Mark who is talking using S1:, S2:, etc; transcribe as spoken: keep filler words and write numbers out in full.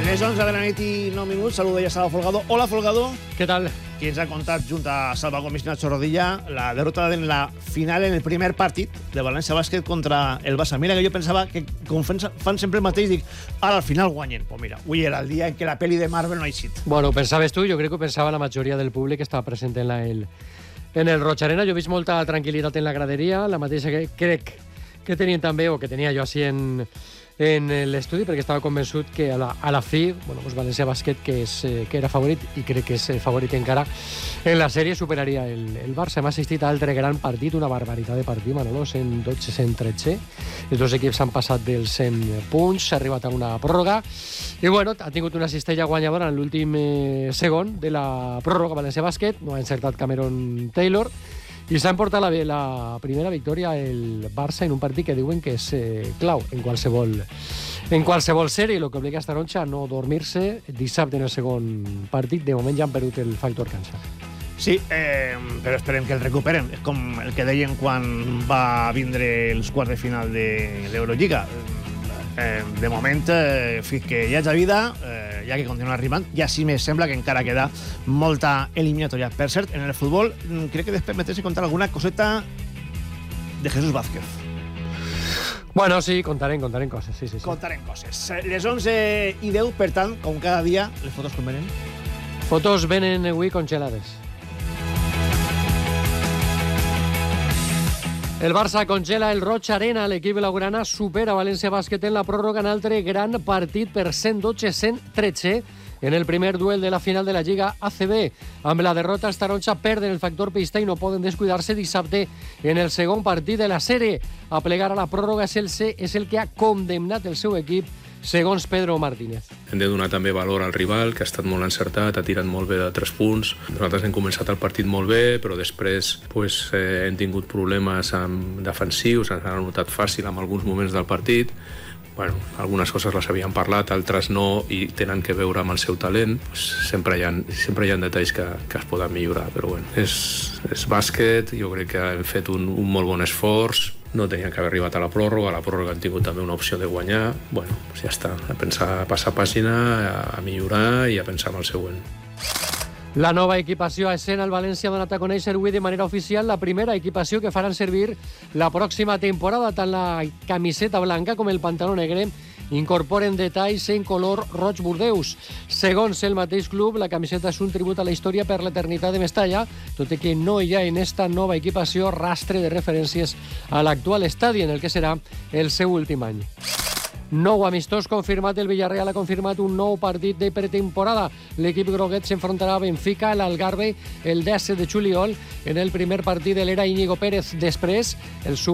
S1: Les onze de la nit i nou minuts, saludo ja Salva Folgado. Hola, Folgado.
S2: ¿Qué tal?
S1: Qui ens ha contat, junt a Salva Gomis i Nacho Rodilla, la derrota en la final en el primer partit de València Bàsquet contra el Barça. Mira que jo pensava que, com fan, fan sempre el mateix, dic, ara al final guanyen. Pues mira, avui era el dia en què la pel·li de Marvel no ha eixit.
S2: Bueno, pensaves tu, jo crec que pensava la majoria del públic que estava present en, la, el, en el Roig Arena. Jo he vist molta tranquil·litat en la graderia, la mateixa que crec que tenien també, o que tenia jo així en... en l'estudi, perquè estava convençut que a la, a la fi, bueno, pues València Bàsquet, que, és, eh, que era favorit, i crec que és favorit encara en la sèrie, superaria el, el Barça. Hem assistit a altre gran partit, una barbaritat de partit, Manolo, cent dotze a cent tretze. Els dos equips han passat dels cent punts, s'ha arribat a una pròrroga, i bueno, ha tingut una cistella guanyadora en l'últim eh, segon de la pròrroga València Bàsquet, no ha encertat Cameron Taylor, i s'ha emportat la, la primera victòria el Barça en un partit que diuen que és eh, clau en qualsevol, en qualsevol sèrie, el que obliga a Staroncha a no dormir-se dissabte en el segon partit. De moment ja han perdut el factor cansa.
S1: Sí, eh, però esperem que el recuperen. És com el que deien quan va vindre els quarts de final de l'Eurolliga. Eh, de moment, eh, fins que hi hagi vida, eh, hi ha que continuar arribant, i així me sembla que encara queda molta eliminatòria. Per cert, en el futbol, crec que després m'he contar alguna coseta de Jesús Vázquez.
S2: Bueno, sí, contarem, contarem coses. Sí, sí, sí.
S1: Contarem coses. Les onze i deu, per tant, com cada dia, les fotos com venen?
S2: Fotos venen avui congelades. El Barça congela el Roig Arena. L'equip blaugrana supera València Bàsquet en la pròrroga en altre gran partit per cent dotze a cent tretze en el primer duel de la final de la Lliga A C B. Amb la derrota, els taronja perden el factor pista i no poden descuidar-se dissabte en el segon partit de la sèrie. A plegar a la pròrroga és el, és el que ha condemnat el seu equip, segons Pedro Martínez.
S3: Hem de donar també valor al rival, que ha estat molt encertat, ha tirat molt bé de tres punts. Nosaltres hem començat el partit molt bé, però després pues, eh, hem tingut problemes amb defensius, ens han anotat fàcil en alguns moments del partit. Bueno, algunes coses les havíem parlat, altres no, i tenen que veure amb el seu talent. Pues, sempre, hi ha, sempre hi ha detalls que, que es poden millorar, però bueno, és, és bàsquet, jo crec que hem fet un, un molt bon esforç. No tenien que haver arribat a la pròrroga, a la pròrroga han tingut també una opció de guanyar. Bueno, pues ja està, a pensar, a passar pàgina, a millorar i a pensar en el següent.
S2: La nova equipació a escena al València ha donat a conèixer avui de manera oficial la primera equipació que faran servir la pròxima temporada. Tant la camiseta blanca com el pantaló negre incorporen detalls en color roig bordeus. Segons el mateix club, la camiseta és un tribut a la història per l'eternitat de Mestalla, tot i que no hi ha en esta nova equipació rastre de referències a l'actual estadi, en el que serà el seu últim any. Nou amistós confirmat. El Villarreal ha confirmat un nou partit de pretemporada. L'equip groguet s'enfrontarà a Benfica a l'Algarve el disset de juliol en el primer partit de l'era Íñigo Pérez. Després, el